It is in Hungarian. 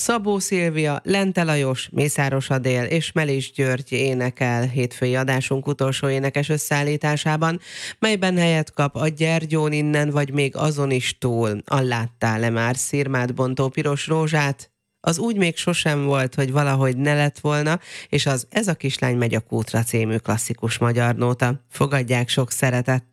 Szabó Szilvia, Lente Lajos, Mészáros Adél és Melis György énekel hétfői adásunk utolsó énekes összeállításában, melyben helyet kap a Gyergyón innen, vagy még azon is túl. Láttál-e már szirmát bontó piros rózsát? Az úgy még sosem volt, hogy valahogy ne lett volna, és az Ez a kislány megy a kútra című klasszikus magyar nóta. Fogadják sok szeretettel.